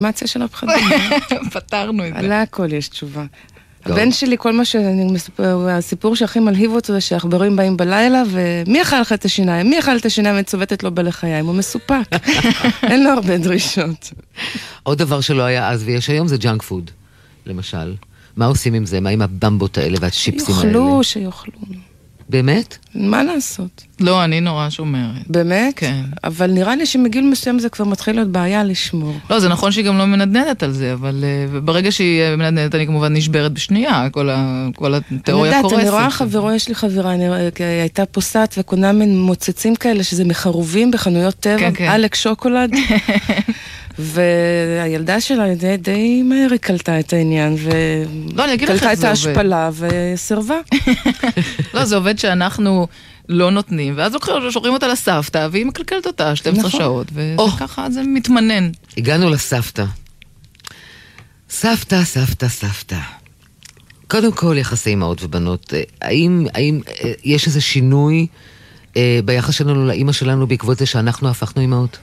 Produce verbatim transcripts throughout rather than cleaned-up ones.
מציה של הפחדים. פתרנו את זה. על הכל יש תשובה. הבן שלי, כל מה שאני מספר, הסיפור שהכי מלהיב אותו זה שהעכברים באים בלילה, ומי אכל לך את השיניים? מי אכל את השיניים וצובטת לו בלחיים? הוא מסופק. אין לו הרבה דרישות. עוד דבר שלא היה אז ויש היום זה ג'אנק פוד, למשל. מה עושים עם זה? מה עם הבמבות האלה והצ'יפסים האלה? שיוכלו, שיוכלו. באמת? מה לעשות? לא, אני נורא שומרת. באמת? כן. אבל נראה לי שמגיל מסוים זה כבר מתחיל להיות בעיה לשמור. לא, זה נכון שהיא גם לא מנדנדת על זה, אבל uh, ברגע שהיא מנדנדת אני כמובן נשברת בשנייה, כל, ה, כל התיאוריה קורסת. אני יודעת, אני רואה חברו, יש לי חברה, אני, הייתה פוסעת וקונה מן מוצצים כאלה, שזה מחרובים בחנויות טבע, כן, כן. אלק שוקולד. והילדה שלה די, די מהר היא קלטה את העניין, וקלטה את ההשפלה וסרבה. לא, זה עובד שאנחנו לא נותנים, ואז שוחרים אותה לסבתא, והיא מקלקלת אותה שתים עשרה שעות, וככה זה מתמנן. הגענו לסבתא. סבתא, סבתא, סבתא. קודם כל יחסי אמהות ובנות, האם, האם יש איזה שינוי ביחס שלנו לאמא שלנו בעקבות זה שאנחנו הפכנו אמהות?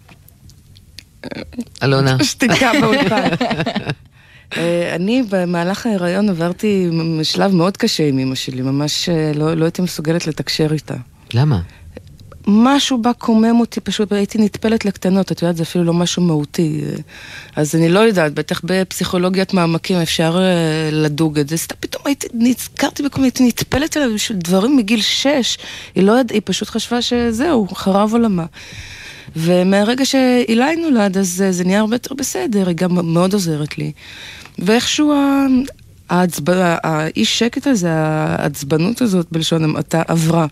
אלונה. שתיקה באולפן. אני במהלך ההיריון עברתי שלב מאוד קשה עם אמא שלי, ממש לא, לא הייתי מסוגלת לתקשר איתה. למה? משהו בא קומם אותי, פשוט הייתי נטפלת לקטנות, את יודעת, זה אפילו לא משהו מהותי. אז אני לא יודעת, בטח בפסיכולוגיית מעמקים אפשר לדוג את זה. סתם פתאום הייתי, נזכרתי בכל מיני, הייתי נטפלת אליו בשביל דברים מגיל שש. היא לא ידעה, היא פשוט חשבה שזהו, חרב עולמה. ומהרגע שאילי נולד, אז זה נהיה הרבה יותר בסדר, היא גם מאוד עוזרת לי. ואיכשהו ההצבע, האיש שקט הזה, העצבנות הזאת בלשון המעטה עברה.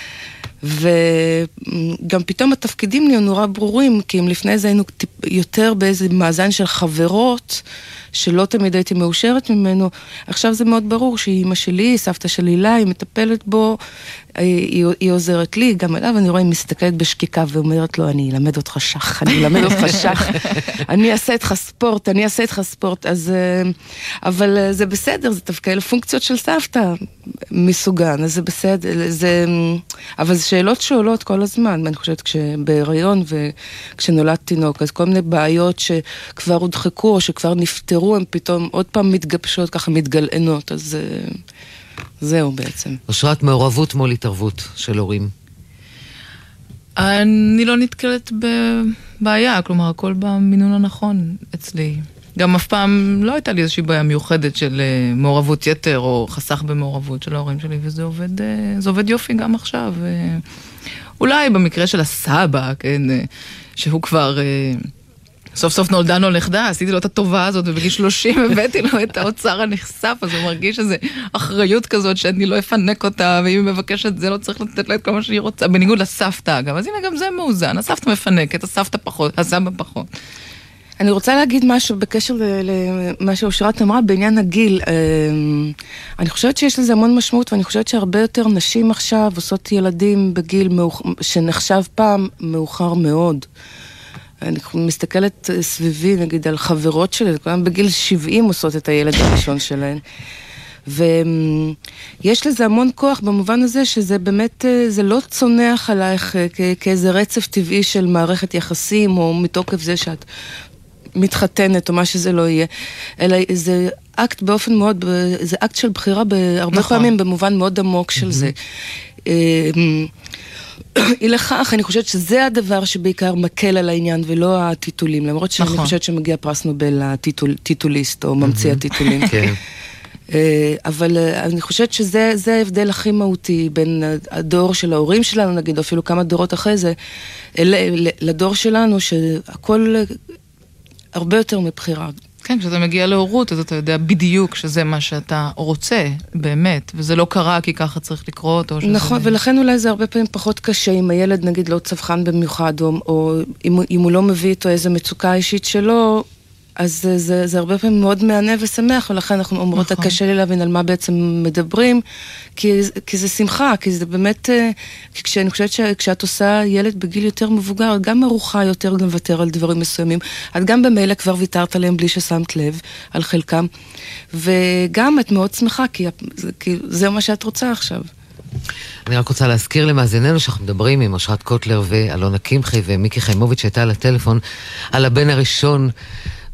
וגם פתאום התפקידים נהיו נורא ברורים, כי אם לפני זה היינו יותר באיזה מאזן של חברות, שלא תמיד הייתי מאושרת ממנו, עכשיו זה מאוד ברור שהיא אמא שלי, סבתא של אילה, היא מטפלת בו, היא, היא עוזרת לי, גם אליו אני רואה, היא מסתכלת בשקיקה ואומרת לו, אני אלמד אותך שח, אני אלמד אותך שח, אני אעשה איתך ספורט, אני אעשה איתך ספורט, אז, אבל זה בסדר, זה כאלה פונקציות של סבתא מסוגן, אז זה בסדר, זה, אבל זה שאלות שעולות כל הזמן, ואני חושבת כשבהיריון וכשנולד תינוק, אז כל מיני בעיות שכבר הודחקו או שכבר נפטרו, הן פתאום עוד פעם מתגבשות, ככה מתגלענות, אז זהו בעצם. אושרת, מעורבות מול התערבות של הורים. אני לא נתקלת בבעיה, כלומר, הכל במינון הנכון אצלי. גם אף פעם לא הייתה לי איזושהי בעיה מיוחדת של מעורבות יתר או חסך במעורבות של ההורים שלי, וזה עובד, זה עובד יופי גם עכשיו. אולי במקרה של הסבא, כן, שהוא כבר סוף סוף נולדה נולדה, עשיתי לו את הטובה הזאת, ובגיל שלושים הבאתי לו את האוצר הנחשף, אז הוא מרגיש איזו אחריות כזאת שאני לא אפנק אותה, ואם היא מבקשת זה לא צריך לתת לה את כל מה שהיא רוצה, בניגוד לסבתא אגב, אז הנה גם זה מאוזן, הסבתא מפנקת, הסבתא פחות, הסבא פחות. אני רוצה להגיד משהו בקשר למה שאושרת אמרה בעניין הגיל. אני חושבת שיש לזה המון משמעות, ואני חושבת שהרבה יותר נשים עכשיו עושות ילדים בגיל שנחשב פעם מאוחר מאוד. אני מסתכלת סביבי, נגיד, על חברות שלי, כולם בגיל שבעים עושות את הילד הראשון שלהן. ויש לזה המון כוח במובן הזה שזה באמת, זה לא צונח עלייך כאיזה רצף טבעי של מערכת יחסים, או מתוקף זה שאת מתחתנת, או מה שזה לא יהיה, אלא זה אקט באופן מאוד, זה אקט של בחירה בהרבה נכון. פעמים במובן מאוד עמוק של זה. היא לכך, אני חושבת שזה הדבר שבעיקר מקל על העניין, ולא הטיטולים, למרות שאני נכון. חושבת שמגיע פרס נובל לטיטוליסט, או ממציא הטיטולים. כן. אבל אני חושבת שזה ההבדל הכי מהותי בין הדור של ההורים שלנו, נגיד, או אפילו כמה דורות אחרי זה, לדור שלנו, שהכל הרבה יותר מבחירה. כן, כשאתה מגיע להורות, אז אתה יודע בדיוק שזה מה שאתה רוצה, באמת, וזה לא קרה כי ככה צריך לקרות. או נכון, שזה... ולכן אולי זה הרבה פעמים פחות קשה, אם הילד נגיד לא צווחן במיוחד, או, או אם, אם הוא לא מביא איתו איזו מצוקה אישית שלו, אז זה, זה, זה הרבה פעמים מאוד מענה ושמח, ולכן אנחנו אומרות, נכון. קשה לי להבין על מה בעצם מדברים, כי, כי זה שמחה, כי זה באמת, כי כשאני חושבת שכשאת עושה ילד בגיל יותר מבוגר, גם ארוחה יותר גם ותר על דברים מסוימים, את גם במילא כבר ויתרת עליהם בלי ששמת לב על חלקם, וגם את מאוד שמחה, כי, כי זה מה שאת רוצה עכשיו. אני רק רוצה להזכיר למאזיננו שאנחנו מדברים עם אושרת קוטלר ואלונה קמחי ומיקי חיימוביץ' שהייתה על הטלפון על הבן הראשון